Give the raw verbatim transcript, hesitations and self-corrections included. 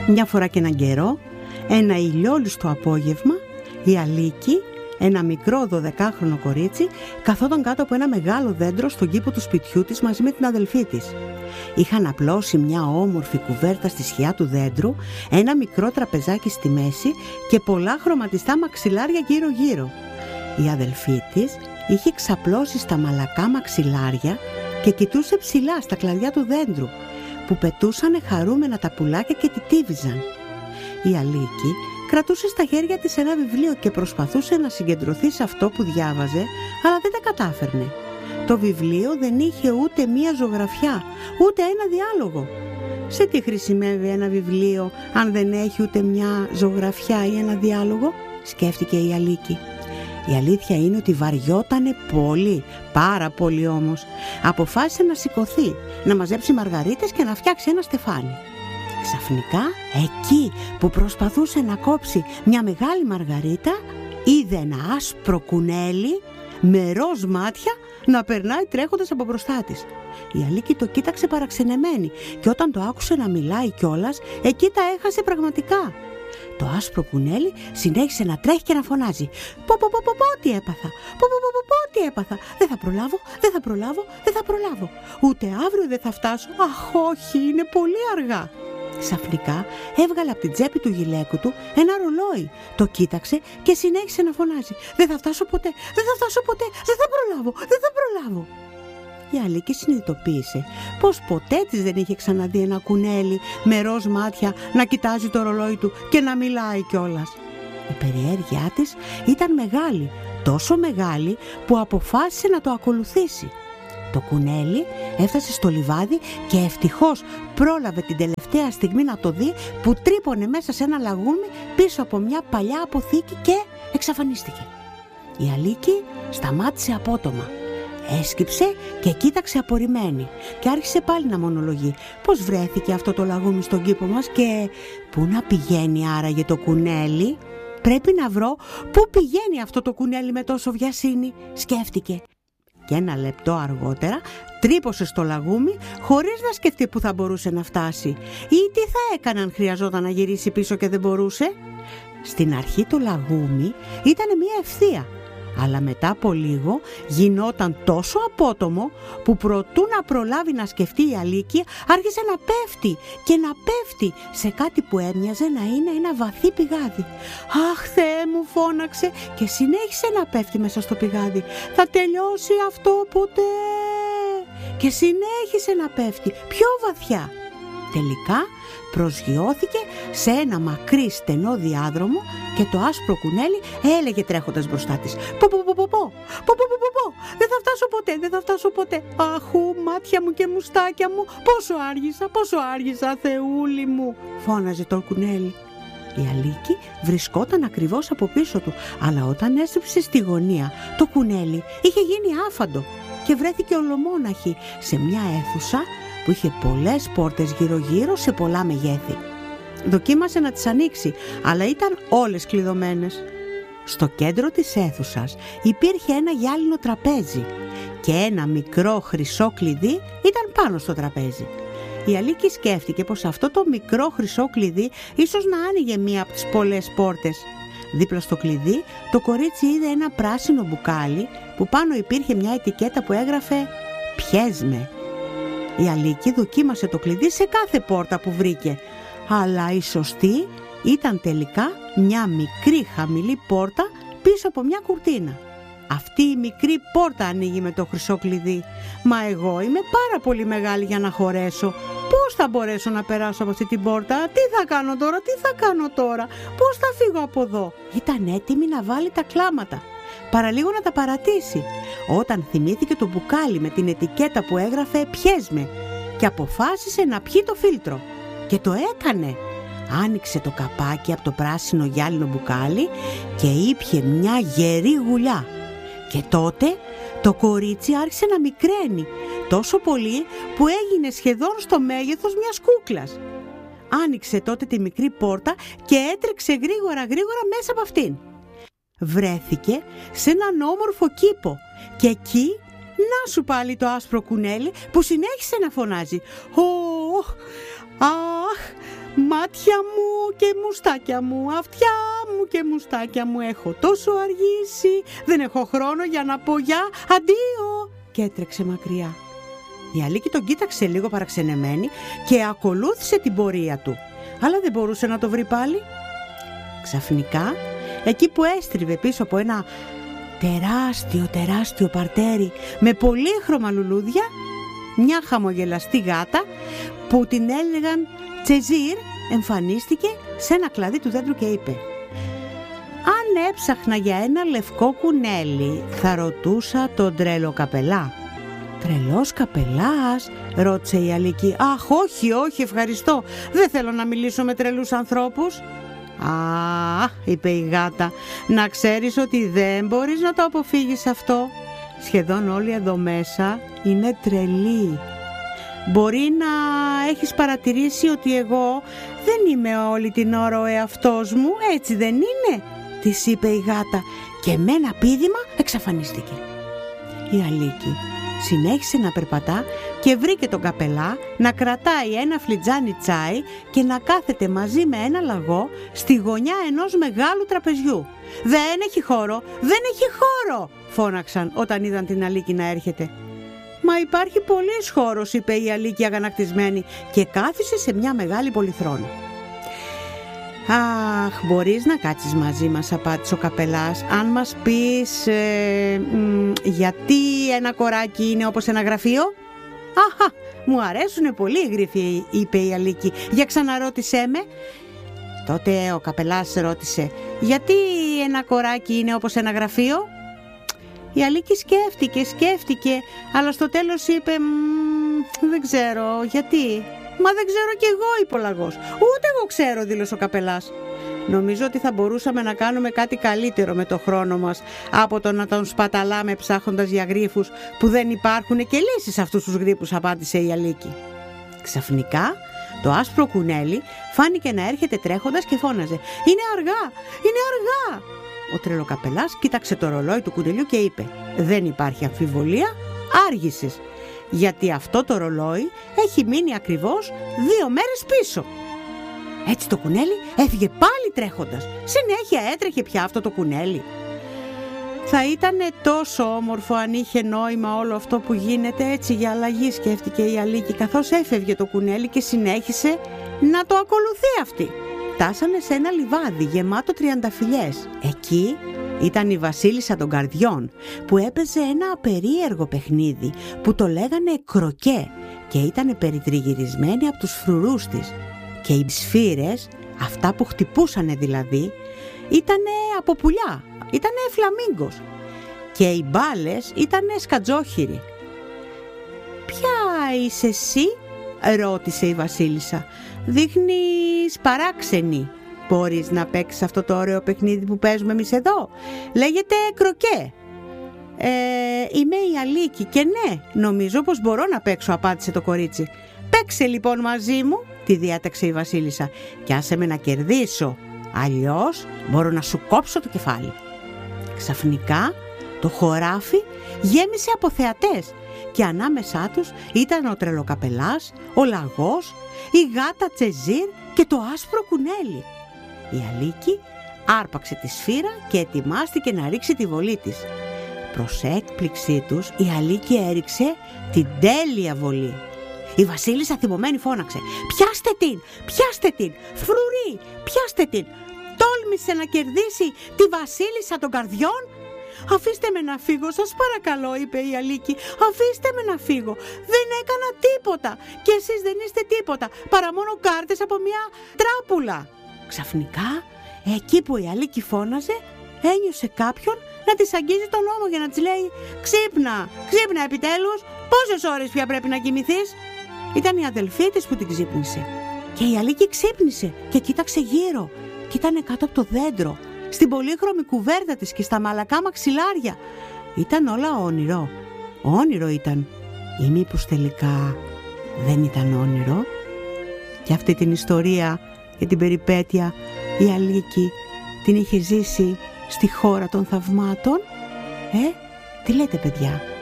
Μια φορά και έναν καιρό, ένα ηλιόλουστο απόγευμα, η Αλίκη, ένα μικρό δωδεκάχρονο κορίτσι, καθόταν κάτω από ένα μεγάλο δέντρο στον κήπο του σπιτιού της μαζί με την αδελφή της. Είχαν απλώσει μια όμορφη κουβέρτα στη σκιά του δέντρου, ένα μικρό τραπεζάκι στη μέση και πολλά χρωματιστά μαξιλάρια γύρω-γύρω. Η αδελφή της είχε ξαπλώσει στα μαλακά μαξιλάρια και κοιτούσε ψηλά στα κλαδιά του δέντρου, που πετούσανε χαρούμενα τα πουλάκια και τιτίβιζαν. Η Αλίκη κρατούσε στα χέρια της ένα βιβλίο και προσπαθούσε να συγκεντρωθεί σε αυτό που διάβαζε, αλλά δεν τα κατάφερνε. Το βιβλίο δεν είχε ούτε μία ζωγραφιά, ούτε ένα διάλογο. Σε τι χρησιμεύει ένα βιβλίο αν δεν έχει ούτε μια ζωγραφιά ή ένα διάλογο, σκέφτηκε η Αλίκη. Η αλήθεια είναι ότι βαριότανε πολύ, πάρα πολύ όμως. Αποφάσισε να σηκωθεί, να μαζέψει μαργαρίτες και να φτιάξει ένα στεφάνι. Ξαφνικά, εκεί που προσπαθούσε να κόψει μια μεγάλη μαργαρίτα, είδε ένα άσπρο κουνέλι με ροζ μάτια να περνάει τρέχοντας από μπροστά της. Η Αλίκη το κοίταξε παραξενεμένη και όταν το άκουσε να μιλάει κιόλας, εκεί τα έχασε πραγματικά. Το άσπρο κουνέλι συνέχισε να τρέχει και να φωνάζει: «Πω πω πω πω πω τι έπαθα, πω πω πω πω πω τι έπαθα, δεν θα προλάβω, δεν θα προλάβω, δεν θα προλάβω, ούτε αύριο δεν θα φτάσω, αχ όχι, είναι πολύ αργά». Ξαφνικά έβγαλε από την τσέπη του γυλαίκου του ένα ρολόι, το κοίταξε και συνέχισε να φωνάζει: «Δεν θα φτάσω ποτέ, δεν θα φτάσω ποτέ, δεν θα προλάβω, δεν θα προλάβω». Η Αλίκη συνειδητοποίησε πως ποτέ της δεν είχε ξαναδεί ένα κουνέλι με ροζ μάτια να κοιτάζει το ρολόι του και να μιλάει κιόλας. Η περιέργειά της ήταν μεγάλη, τόσο μεγάλη που αποφάσισε να το ακολουθήσει. Το κουνέλι έφτασε στο λιβάδι και ευτυχώς πρόλαβε την τελευταία στιγμή να το δει, που τρύπωνε μέσα σε ένα λαγούμι πίσω από μια παλιά αποθήκη και εξαφανίστηκε. Η Αλίκη σταμάτησε απότομα. Έσκυψε και κοίταξε απορριμένη και άρχισε πάλι να μονολογεί. Πώς βρέθηκε αυτό το λαγούμι στον κήπο μας και πού να πηγαίνει άραγε το κουνέλι? Πρέπει να βρω πού πηγαίνει αυτό το κουνέλι με τόσο βιασύνη, σκέφτηκε. Και ένα λεπτό αργότερα τρύπωσε στο λαγούμι χωρίς να σκεφτεί που θα μπορούσε να φτάσει ή τι θα έκανε αν χρειαζόταν να γυρίσει πίσω και δεν μπορούσε. Στην αρχή το λαγούμι ήταν μια ευθεία, αλλά μετά από λίγο γινόταν τόσο απότομο που προτού να προλάβει να σκεφτεί η Αλίκη, άρχισε να πέφτει και να πέφτει σε κάτι που έμοιαζε να είναι ένα βαθύ πηγάδι. «Αχ, Θεέ μου», φώναξε και συνέχισε να πέφτει μέσα στο πηγάδι. «Θα τελειώσει αυτό ποτέ?» Και συνέχισε να πέφτει πιο βαθιά. Τελικά προσγειώθηκε σε ένα μακρύ στενό διάδρομο και το άσπρο κουνέλι έλεγε τρέχοντας μπροστά της: «Πω πω πω πω πω, πω πω πω πω, δεν θα φτάσω ποτέ, δεν θα φτάσω ποτέ. Αχού, μάτια μου και μουστάκια μου, πόσο άργησα, πόσο άργησα, Θεούλη μου», φώναζε το κουνέλι. Η Αλίκη βρισκόταν ακριβώς από πίσω του, αλλά όταν έστριψε στη γωνία, το κουνέλι είχε γίνει άφαντο και βρέθηκε ολομόναχη σε μια αίθουσα που είχε πολλές πόρτες γύρω-γύρω σε πολλά μεγέθη. Δοκίμασε να τις ανοίξει, αλλά ήταν όλες κλειδωμένες. Στο κέντρο της αίθουσας υπήρχε ένα γυάλινο τραπέζι και ένα μικρό χρυσό κλειδί ήταν πάνω στο τραπέζι. Η Αλίκη σκέφτηκε πως αυτό το μικρό χρυσό κλειδί ίσως να άνοιγε μία από τις πολλές πόρτες. Δίπλα στο κλειδί το κορίτσι είδε ένα πράσινο μπουκάλι που πάνω υπήρχε μια ετικέτα που έγραφε «Πιες με». Η Αλίκη δοκίμασε το κλειδί σε κάθε πόρτα που βρήκε, αλλά η σωστή ήταν τελικά μια μικρή χαμηλή πόρτα πίσω από μια κουρτίνα. Αυτή η μικρή πόρτα ανοίγει με το χρυσό κλειδί. «Μα εγώ είμαι πάρα πολύ μεγάλη για να χωρέσω. Πώς θα μπορέσω να περάσω από αυτή την πόρτα? Τι θα κάνω τώρα, τι θα κάνω τώρα, πώς θα φύγω από εδώ?» Ήταν έτοιμη να βάλει τα κλάματα, παραλίγο να τα παρατήσει, όταν θυμήθηκε το μπουκάλι με την ετικέτα που έγραφε «Πιες με» και αποφάσισε να πιει το φίλτρο. Και το έκανε. Άνοιξε το καπάκι από το πράσινο γυάλινο μπουκάλι και ήπιε μια γερή γουλιά. Και τότε το κορίτσι άρχισε να μικραίνει τόσο πολύ που έγινε σχεδόν στο μέγεθος μιας κούκλας. Άνοιξε τότε τη μικρή πόρτα και έτρεξε γρήγορα γρήγορα μέσα από αυτήν. Βρέθηκε σε έναν όμορφο κήπο και εκεί να σου πάλι το άσπρο κουνέλι που συνέχισε να φωνάζει: «Ωχ, αχ, μα Μάτια μου και μουστάκια μου, αυτιά μου και μουστάκια μου, έχω τόσο αργήσει, δεν έχω χρόνο για να πω γεια, αντίο, και έτρεξε μακριά. Η Αλίκη τον κοίταξε λίγο παραξενεμένη και ακολούθησε την πορεία του, αλλά δεν μπορούσε να το βρει πάλι. Ξαφνικά, εκεί που έστριβε πίσω από ένα τεράστιο τεράστιο παρτέρι με πολύχρωμα λουλούδια, μια χαμογελαστή γάτα που την έλεγαν Τσεζίρ εμφανίστηκε σε ένα κλαδί του δέντρου και είπε: «Αν έψαχνα για ένα λευκό κουνέλι, θα ρωτούσα τον τρελοκαπελά». «Τρελός καπελάς?» ρώτησε η Αλίκη. «Αχ, όχι, όχι, ευχαριστώ. Δεν θέλω να μιλήσω με τρελούς ανθρώπους». «Α», είπε η γάτα, «να ξέρεις ότι δεν μπορείς να το αποφύγεις αυτό. Σχεδόν όλοι εδώ μέσα είναι τρελοί. Μπορεί να έχεις παρατηρήσει ότι εγώ δεν είμαι όλη την ώρα ο εαυτός μου, έτσι δεν είναι?» της είπε η γάτα και με ένα πήδημα εξαφανίστηκε. Η Αλίκη συνέχισε να περπατά και βρήκε τον καπελά να κρατάει ένα φλιτζάνι τσάι και να κάθεται μαζί με ένα λαγό στη γωνιά ενός μεγάλου τραπεζιού. «Δεν έχει χώρο, δεν έχει χώρο!» φώναξαν όταν είδαν την Αλίκη να έρχεται. «Μα υπάρχει πολύς χώρος», είπε η Αλίκη αγανακτισμένη και κάθισε σε μια μεγάλη πολυθρόνα. «Αχ, μπορείς να κάτσεις μαζί μας», απάντησε ο καπελάς, «αν μας πεις ε, μ, γιατί ένα κοράκι είναι όπως ένα γραφείο?» «Αχα, μου αρέσουνε πολύ οι γρίφοι», είπε η Αλίκη, «για ξαναρώτησέ με». Τότε ο καπελάς ρώτησε: «Γιατί ένα κοράκι είναι όπως ένα γραφείο?» Η Αλίκη σκέφτηκε, σκέφτηκε, αλλά στο τέλος είπε: «Δεν ξέρω, γιατί?» «Μα δεν ξέρω κι εγώ», είπε ο λαγός. «Ούτε εγώ ξέρω», δήλωσε ο καπελάς. «Νομίζω ότι θα μπορούσαμε να κάνουμε κάτι καλύτερο με το χρόνο μας από το να τον σπαταλάμε ψάχνοντας για γρίφους που δεν υπάρχουν και λύσεις σε αυτούς τους γρίφους», απάντησε η Αλίκη. Ξαφνικά το άσπρο κουνέλι φάνηκε να έρχεται τρέχοντας και φώναζε: «Είναι αργά, είναι αργά!» Ο τρελοκαπελάς κοίταξε το ρολόι του κουνελιού και είπε: «Δεν υπάρχει αμφιβολία, άργησες, γιατί αυτό το ρολόι έχει μείνει ακριβώς δύο μέρες πίσω». Έτσι το κουνέλι έφυγε πάλι τρέχοντας. Συνέχεια έτρεχε πια αυτό το κουνέλι. «Θα ήταν τόσο όμορφο αν είχε νόημα όλο αυτό που γίνεται έτσι για αλλαγή», σκέφτηκε η Αλίκη καθώς έφευγε το κουνέλι και συνέχισε να το ακολουθεί αυτή. Φτάσανε σε ένα λιβάδι γεμάτο τριανταφυλλιές. Εκεί ήταν η βασίλισσα των καρδιών που έπαιζε ένα περίεργο παιχνίδι που το λέγανε κροκέ και ήταν περιτριγυρισμένη από τους φρουρούς της. Και οι σφύρες, αυτά που χτυπούσανε δηλαδή, ήτανε από πουλιά, ήτανε φλαμίγκος. Και οι μπάλες ήτανε σκατζόχυροι. «Ποια είσαι εσύ?» ρώτησε η βασίλισσα. «Δείχνεις παράξενη. Μπορείς να παίξεις αυτό το ωραίο παιχνίδι που παίζουμε εμείς εδώ? Λέγεται κροκέ». Ε, «Είμαι η Αλίκη και ναι, νομίζω πως μπορώ να παίξω», απάντησε το κορίτσι. «Παίξε λοιπόν μαζί μου», τη διάταξε η βασίλισσα, «κι άσε με να κερδίσω, αλλιώς μπορώ να σου κόψω το κεφάλι». Ξαφνικά το χωράφι γέμισε από θεατές και ανάμεσά τους ήταν ο τρελοκαπελάς, ο λαγός, η γάτα Τσεζίρ και το άσπρο κουνέλι. Η Αλίκη άρπαξε τη σφύρα και ετοιμάστηκε να ρίξει τη βολή της. Προς έκπληξή τους η Αλίκη έριξε την τέλεια βολή. Η βασίλισσα θυμωμένη φώναξε: «Πιάστε την, πιάστε την, φρουρή, πιάστε την! Τόλμησε να κερδίσει τη βασίλισσα των καρδιών!» «Αφήστε με να φύγω, σας παρακαλώ», είπε η Αλίκη. «Αφήστε με να φύγω. Δεν έκανα τίποτα και εσείς δεν είστε τίποτα παρά μόνο κάρτες από μια τράπουλα». Ξαφνικά, εκεί που η Αλίκη φώναζε, ένιωσε κάποιον να της αγγίζει τον ώμο για να της λέει: «Ξύπνα, ξύπνα επιτέλους, πόσες ώρες πια πρέπει να κοιμηθείς?» Ήταν η αδελφή της που την ξύπνησε. Και η Αλίκη ξύπνησε και κοίταξε γύρω και ήταν κάτω από το δέντρο, στην πολύχρωμη κουβέρτα της και στα μαλακά μαξιλάρια. Ήταν όλα όνειρο. Όνειρο ήταν. Ή μήπως τελικά δεν ήταν όνειρο? Και αυτή την ιστορία και την περιπέτεια η Αλίκη την είχε ζήσει στη χώρα των θαυμάτων. Ε, τι λέτε παιδιά?